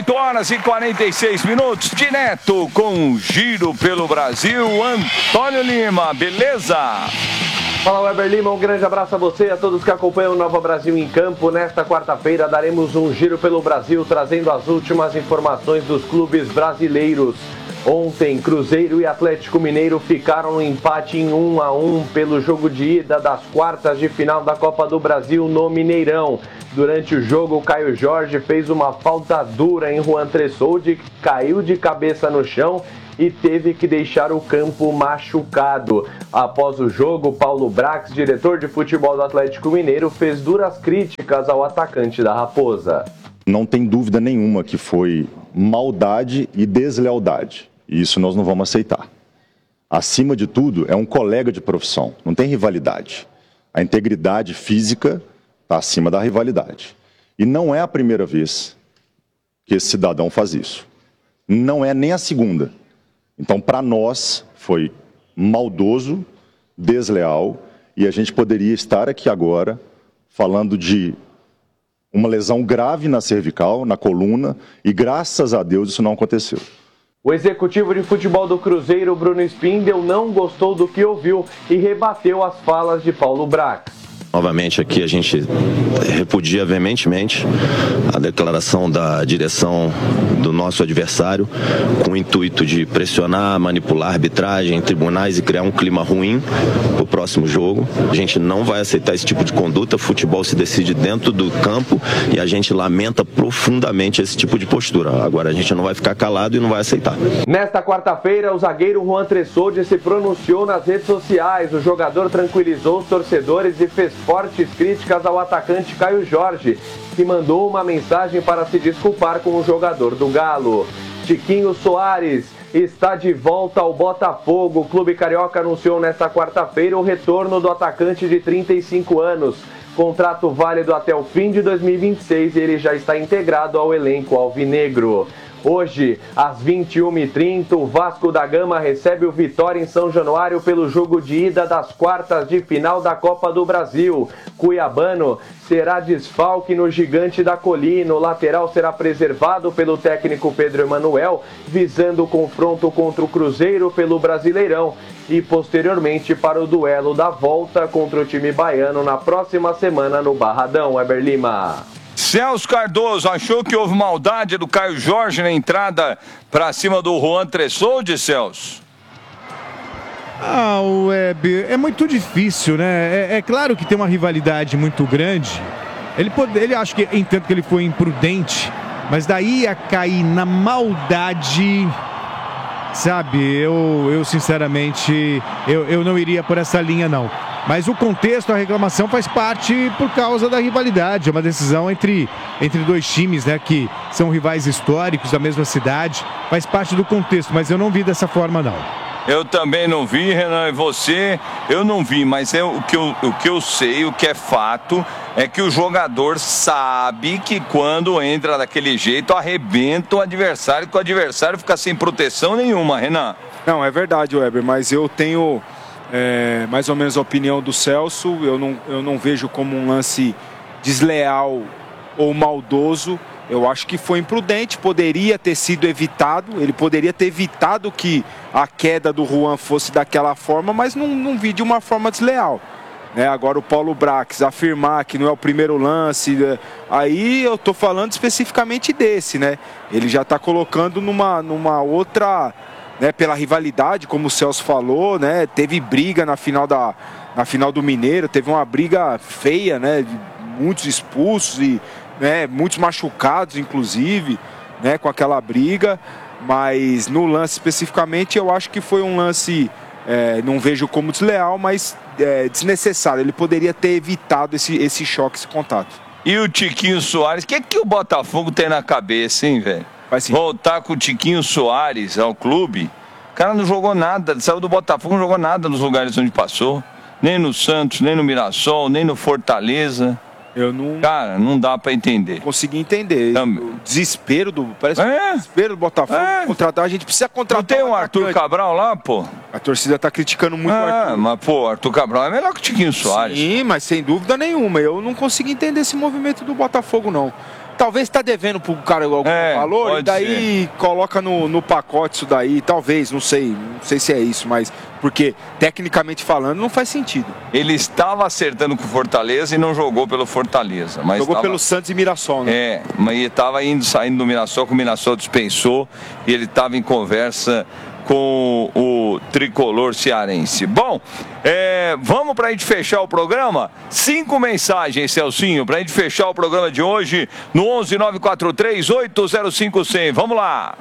18 horas e 46 minutos, direto com o Giro pelo Brasil, Antônio Lima, beleza? Fala, Weber Lima, um grande abraço a você e a todos que acompanham o Nova Brasil em Campo. Nesta quarta-feira daremos um giro pelo Brasil, trazendo as últimas informações dos clubes brasileiros. Ontem, Cruzeiro e Atlético Mineiro ficaram no empate em 1-1 pelo jogo de ida das quartas de final da Copa do Brasil no Mineirão. Durante o jogo, o Caio Jorge fez uma falta dura em Juan Tressoldi, que caiu de cabeça no chão e teve que deixar o campo machucado. Após o jogo, Paulo Brax, diretor de futebol do Atlético Mineiro, fez duras críticas ao atacante da Raposa. Não tem dúvida nenhuma que foi maldade e deslealdade. E isso nós não vamos aceitar. Acima de tudo, é um colega de profissão, não tem rivalidade. A integridade física está acima da rivalidade. E não é a primeira vez que esse cidadão faz isso. Não é nem a segunda. Então, para nós, foi maldoso, desleal, e a gente poderia estar aqui agora falando de uma lesão grave na cervical, na coluna, e graças a Deus isso não aconteceu. O executivo de futebol do Cruzeiro, Bruno Spindel, não gostou do que ouviu e rebateu as falas de Paulo Brax. Novamente aqui a gente repudia veementemente a declaração da direção do nosso adversário com o intuito de pressionar, manipular a arbitragem, tribunais e criar um clima ruim para o próximo jogo. A gente não vai aceitar esse tipo de conduta, futebol se decide dentro do campo e a gente lamenta profundamente esse tipo de postura. Agora a gente não vai ficar calado e não vai aceitar. Nesta quarta-feira, o zagueiro Juan Tressoldi se pronunciou nas redes sociais. O jogador tranquilizou os torcedores e fez fortes críticas ao atacante Caio Jorge, que mandou uma mensagem para se desculpar com o jogador do Galo. Tiquinho Soares está de volta ao Botafogo. O clube carioca anunciou nesta quarta-feira o retorno do atacante de 35 anos. Contrato válido até o fim de 2026 e ele já está integrado ao elenco alvinegro. Hoje, às 21h30, o Vasco da Gama recebe o Vitória em São Januário pelo jogo de ida das quartas de final da Copa do Brasil. Cuiabano será desfalque no Gigante da Colina. O lateral será preservado pelo técnico Pedro Emanuel, visando o confronto contra o Cruzeiro pelo Brasileirão e posteriormente para o duelo da volta contra o time baiano na próxima semana no Barradão. Weber Lima. Celso Cardoso, achou que houve maldade do Caio Jorge na entrada para cima do Juan Tressoldi, Celso? Web, é muito difícil, né? É claro que tem uma rivalidade muito grande. Ele acho que entendo que ele foi imprudente, mas daí a cair na maldade, sabe? Eu sinceramente, eu não iria por essa linha, não. Mas o contexto, a reclamação faz parte por causa da rivalidade. É uma decisão entre dois times, né, que são rivais históricos da mesma cidade. Faz parte do contexto, mas eu não vi dessa forma, não. Eu também não vi, Renan, e você? Eu não vi, mas o que eu sei, o que é fato, é que o jogador sabe que quando entra daquele jeito, arrebenta o adversário, que o adversário fica sem proteção nenhuma, Renan. Não, é verdade, Weber, mas eu tenho... mais ou menos a opinião do Celso. Eu não vejo como um lance desleal ou maldoso. Eu acho que foi imprudente, poderia ter sido evitado. Ele poderia ter evitado que a queda do Juan fosse daquela forma, mas não vi de uma forma desleal. Agora o Paulo Brax afirmar que não é o primeiro lance, aí eu estou falando especificamente desse, né? Ele já está colocando numa outra... pela rivalidade, como o Celso falou, né? Teve briga na final do Mineiro, teve uma briga feia, né? Muitos expulsos e muitos machucados, inclusive, né? Com aquela briga. Mas no lance especificamente, eu acho que foi um lance, não vejo como desleal, mas desnecessário. Ele poderia ter evitado esse choque, esse contato. E o Tiquinho Soares, o que o Botafogo tem na cabeça, hein, velho? Voltar com o Tiquinho Soares ao clube. O cara não jogou nada, saiu do Botafogo, não jogou nada nos lugares onde passou. Nem no Santos, nem no Mirassol, nem no Fortaleza. Cara, não dá pra entender. Consegui entender. O desespero parece o desespero do Botafogo. Contratar, a gente precisa contratar. Não tem o Arthur Cabral lá, pô? A torcida tá criticando muito o Arthur. Mas, pô, Arthur Cabral é melhor que o Tiquinho Soares. Sim, mas sem dúvida nenhuma. Eu não consigo entender esse movimento do Botafogo, não. talvez tá devendo pro cara algum valor, e daí coloca no pacote isso daí, talvez, não sei se é isso, mas porque, tecnicamente falando, não faz sentido. Ele estava acertando com o Fortaleza e não jogou pelo Fortaleza. Mas jogou pelo Santos e Mirassol, né? Mas ele estava saindo do Mirassol, que o Mirassol dispensou, e ele estava em conversa com o tricolor cearense. Bom, vamos para a gente fechar o programa? 5 mensagens, Celcinho, para a gente fechar o programa de hoje no 11-943-805-100. Vamos lá.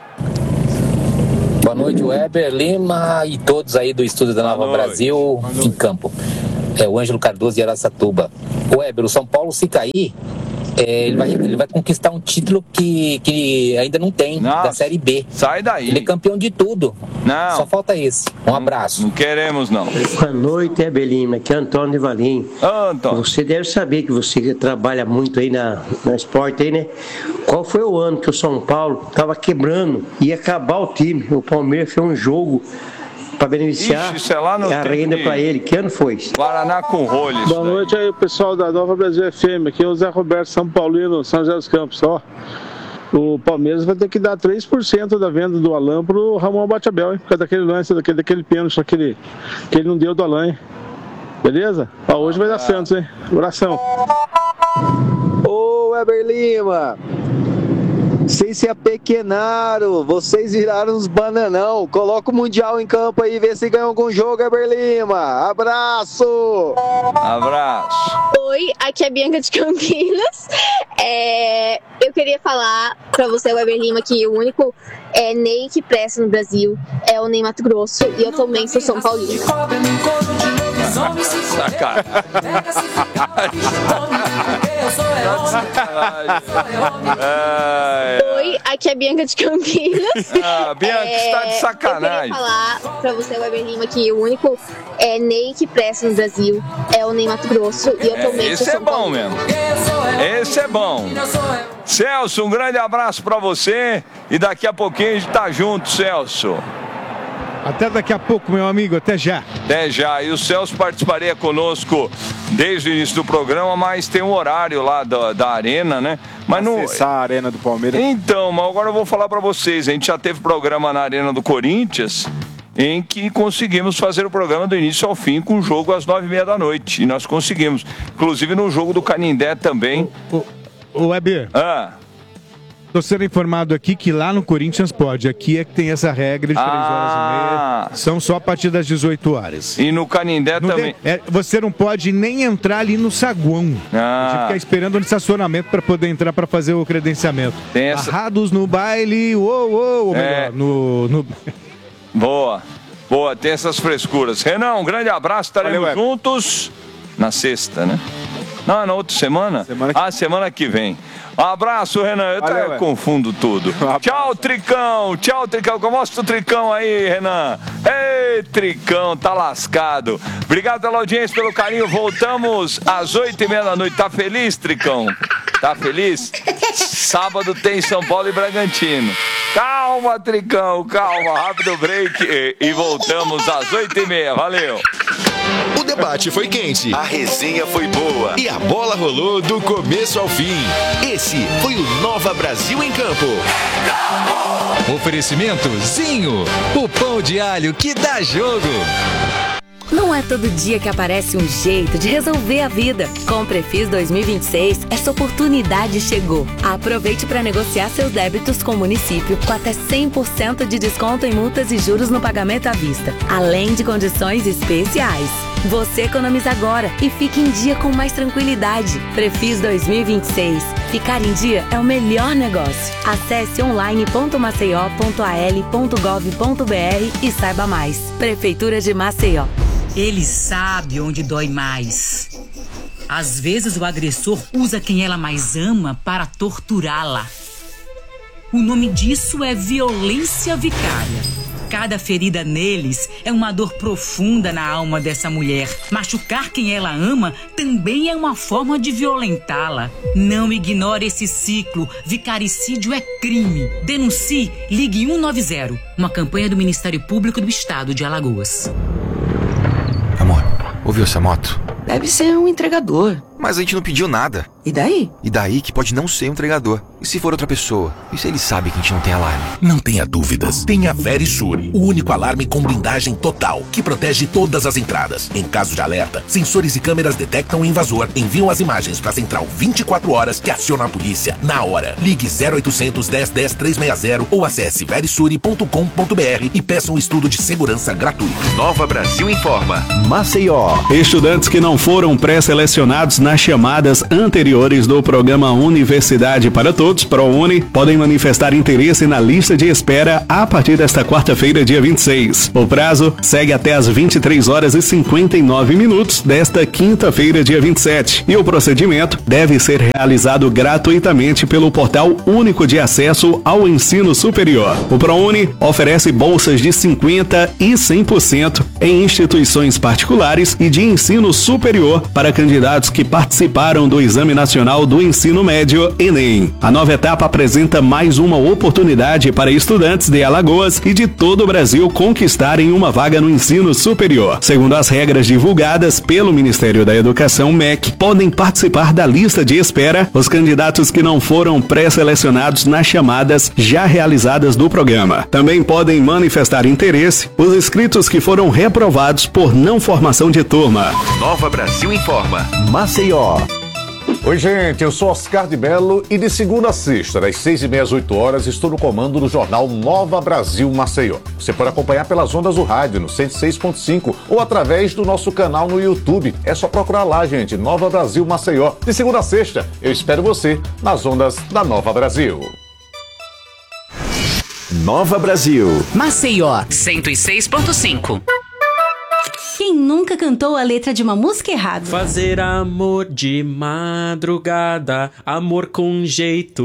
Boa noite, Weber Lima e todos aí do Estúdio da Nova Brasil em campo. É o Ângelo Cardoso de Araçatuba. Weber, o São Paulo, se cair, ele vai conquistar um título que ainda não tem, da Série B. Sai daí. Ele é campeão de tudo. Não. Só falta esse. Um abraço. Não queremos, não. Boa noite, Weber Lima. Aqui é Antônio de Valim. Antônio. Você deve saber que você trabalha muito aí na esporte aí, né? Qual foi o ano que o São Paulo estava quebrando, ia acabar o time? O Palmeiras fez um jogo para beneficiar a renda para ele. Que ano foi? Paraná com rolho. Boa noite aí, pessoal da Nova Brasil FM. Aqui é o Zé Roberto São Paulino, São José dos Campos. Ó, o Palmeiras vai ter que dar 3% da venda do Alain pro Ramon Bate-Abel, hein? Por causa daquele lance, daquele pênalti que ele não deu do Alain, hein? Beleza? Ó, hoje vai dar Santos, hein? Abração. Ô, Weber Lima, vocês se apequenaram, vocês viraram uns bananão. Coloca o Mundial em campo aí, vê se ganha algum jogo, Weber Lima. Abraço! Abraço! Oi, aqui é a Bianca de Campinas. Eu queria falar pra você, Weber Lima, que o único Ney que presta no Brasil é o Ney Mato Grosso, e eu também sou São Paulino. Oi, aqui é a Bianca de Campinas. Bianca, está de sacanagem. Eu queria falar pra você, Weber Lima, que o único Ney que presta no Brasil é o Ney Mato Grosso, e eu também sou São Paulo. Esse é bom mesmo. Esse é bom. Celso, um grande abraço pra você, e daqui a pouquinho a gente tá junto, Celso. Até daqui a pouco, meu amigo, até já. Até já. E o Celso participaria conosco desde o início do programa, mas tem um horário lá da arena, né? Mas não. Acessar a arena do Palmeiras. Então, mas agora eu vou falar pra vocês. A gente já teve programa na arena do Corinthians, em que conseguimos fazer o programa do início ao fim com o jogo às 9h30 da noite. E nós conseguimos. Inclusive no jogo do Canindé também. O Weber. Estou sendo informado aqui que lá no Corinthians pode. Aqui é que tem essa regra de 3h30. São só a partir das 18 horas. E no Canindé também. Você não pode nem entrar ali no saguão. A gente fica esperando no estacionamento para poder entrar para fazer o credenciamento. Tem essa... Barrados no baile, ou melhor, no... Boa, tem essas frescuras. Renan, um grande abraço, estaremos juntos na sexta, né? Não, na outra semana? Semana que vem. Um abraço, Renan. Eu até confundo tudo. Tchau, Tricão. Tchau, Tricão. Mostra o Tricão aí, Renan. Ei, Tricão, tá lascado. Obrigado pela audiência, pelo carinho. Voltamos às 8h30 da noite. Tá feliz, Tricão? Tá feliz? Sábado tem São Paulo e Bragantino. Calma, Tricão, calma. Rápido break e voltamos às 8h30. Valeu. O debate foi quente, a resenha foi boa e a bola rolou do começo ao fim. Esse foi o Nova Brasil em Campo. Oferecimento Zinho, o pão de alho que dá jogo. Não é todo dia que aparece um jeito de resolver a vida. Com o Prefis 2026, essa oportunidade chegou. Aproveite para negociar seus débitos com o município com até 100% de desconto em multas e juros no pagamento à vista, além de condições especiais. Você economiza agora e fique em dia com mais tranquilidade. Prefis 2026. Ficar em dia é o melhor negócio. Acesse online.maceió.al.gov.br e saiba mais. Prefeitura de Maceió. Ele sabe onde dói mais. Às vezes o agressor usa quem ela mais ama para torturá-la. O nome disso é violência vicária. Cada ferida neles é uma dor profunda na alma dessa mulher. Machucar quem ela ama também é uma forma de violentá-la. Não ignore esse ciclo. Vicaricídio é crime. Denuncie, ligue 190. Uma campanha do Ministério Público do Estado de Alagoas. Amor, ouviu essa moto? Deve ser um entregador. Mas a gente não pediu nada. E daí? E daí que pode não ser um entregador. E se for outra pessoa? E se ele sabe que a gente não tem alarme? Não tenha dúvidas. Tenha Verisure, o único alarme com blindagem total, que protege todas as entradas. Em caso de alerta, sensores e câmeras detectam o invasor, enviam as imagens para a central 24 horas que aciona a polícia na hora. Ligue 0800 10 10 360 ou acesse verisure.com.br e peça um estudo de segurança gratuito. Nova Brasil informa. Maceió. Estudantes que não foram pré-selecionados nas chamadas anteriores do programa Universidade para Todos, ProUni, podem manifestar interesse na lista de espera a partir desta quarta-feira, dia 26. O prazo segue até às 23 horas e 59 minutos desta quinta-feira, dia 27. E o procedimento deve ser realizado gratuitamente pelo Portal Único de Acesso ao Ensino Superior. O ProUni oferece bolsas de 50% e 100% em instituições particulares e de ensino superior para candidatos que participaram do Exame Nacional do Ensino Médio, Enem. A nova etapa apresenta mais uma oportunidade para estudantes de Alagoas e de todo o Brasil conquistarem uma vaga no ensino superior. Segundo as regras divulgadas pelo Ministério da Educação, MEC, podem participar da lista de espera os candidatos que não foram pré-selecionados nas chamadas já realizadas do programa. Também podem manifestar interesse os inscritos que foram reprovados por não formação de turma. Nova Brasil informa. Maceió. Oi, gente, eu sou Oscar de Mello e de segunda a sexta, das 6h30 às 8 horas, estou no comando do jornal Nova Brasil Maceió. Você pode acompanhar pelas ondas do rádio, no 106.5 ou através do nosso canal no YouTube. É só procurar lá, gente, Nova Brasil Maceió. De segunda a sexta, eu espero você nas ondas da Nova Brasil. Nova Brasil. Maceió 106.5. Quem nunca cantou a letra de uma música errada? Fazer amor de madrugada, amor com jeito